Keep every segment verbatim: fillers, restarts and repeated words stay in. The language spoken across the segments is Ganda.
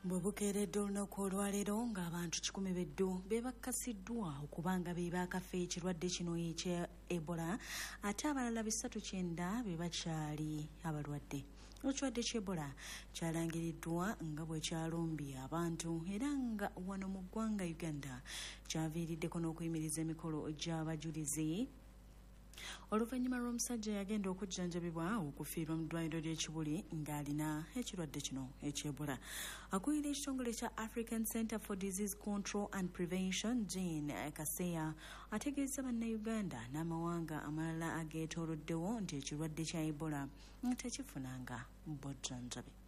Bwebukeeredde olunaku olwaleero ng'abantu kikumi beddu beebakasiddwa okubanga be baakafa ekirwadde kino ekya Ebola ate abalala bisatu kyenda be bakyali abalwadde. Ekirwadde ky'Ebola kyalangiriddwa nga bwe kyalumbye abantu era nga wano mu ggwanga Uganda kyaviiriddeko n'okuyimiriza emikolo gy'abajulizi oluvannyuma lw'omusajja yagenda okujjanjabibwa okufiirwa mu ddwaliro ly'ekibuli ng'alina ekirwadde kino eky'Ebola. Akulira ekitongole kya African Center for Disease Control and Prevention Jean Kaseya ategeeza bannayuganda n'amawanga amalala ageetooloddewo nti ekirwadde kya Ebola tekifunanga bujjanjabi.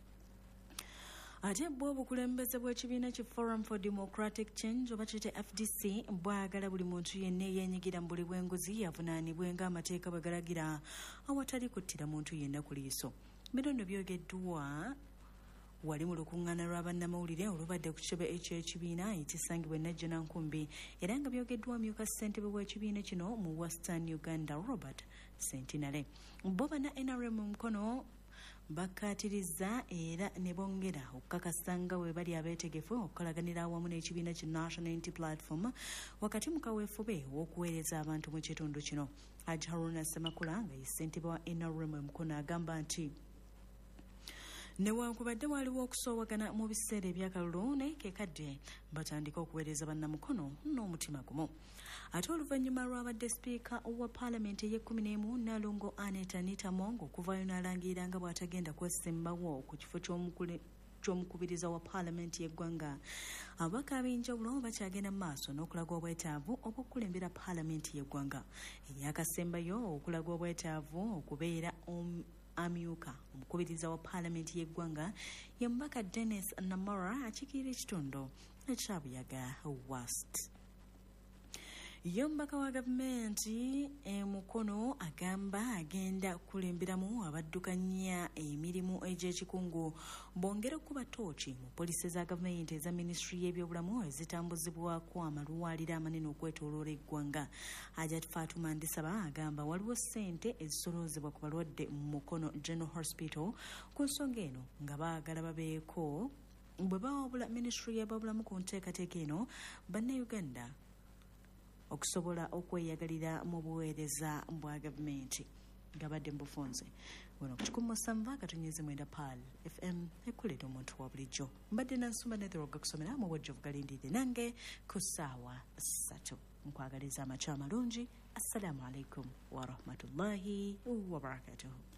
Ate bwo obukulembeze bw'ekibiina ki Forum for Democratic Change oba kiyite F D C bwagala buli muntu yenna yeenyigira mu buli bw'enguzi yavunaanibwe ng'amateeka bwe galagira awatali kuttira muntu yenna ku liiso. Bino nno byogeddwa wali mu lukuŋŋaana lwa bannamawulire olubadde ku kitebe eky'ekibiina ekisangibwa e Najjanankumbi era nga byogeddwa myuka ssentebe w'ekibiina kino mu Western Uganda Robert Sentinale. Bo banna N R M Mukono bakkaatiriza era ne bongera okukakasa nga bwe bali abeetegefu okukolaganira awamu n'ekibiina ki National Unity Platform wakati mu kaweefube w'okuweereza abantu mu kitundu kino. Hajji Haruna Ssemakula nga ye ssentebe wa N R M Mukono agamba nti newankubadde waliwo okusoowagana mu biseera ebyakalulu naye keekadde batandika okuweereza bannamukono n'omutima gumu. Ate oluvannyuma lwabadde sipiika wa paalamenti ey'ekkumi n'emu Nalongo Aneta Nitamongo okuvaayo n'alangirira nga bw'atagenda kwesimbawo ku kifo ky'omukubiriza wa paalamenti y'eggwanga, ababaka ab'enjawulo bakyagenda mu maaso n'okulaga obwetaavu obw'okukulembera paalamenti y'eggwanga. Eyaakasembayo okulaga obwetaavu okubeera amyuka omukubiriza wa paalamenti y'eggwanga ye mubaka Dennis Namara akiikirira ekitundu ekyabuyaga West. Ye omubaka wa gavumenti e Mukono agamba agenda kulemberamu abaddukanya emirimu egy'ekikungu bongera okuba tooki mu poliisi za gavumenti eza minisitule y'ebyobulamu ezitambuzibwako amalwaliro amanene okwetooloola eggwanga. Hajjat Fatuma Ndisaba agamba waliwo ssente ezisoloozebwa ku balwadde mu Mukono General Hospital ku nsonga eno nga baagala babeeko bwe bawabula minisitule y'ebyobulamu ku nteekateeka eno bannayuganda okusobola okweyagalira mu buweereza bwa gavumenti. Gabadde mu bufunze buno ku kikumi musanvu akatonnyeze mwenda Paal F M ekulira omuntu wa bulijjo. Mbadde nansumba netheroga kusomera mu bwejjovu galindiire nange ku ssaawa ssatu. Nkwagaliza amakya amalungi. Assalamu alaikum wa rahmatullahi wa barakatuhu.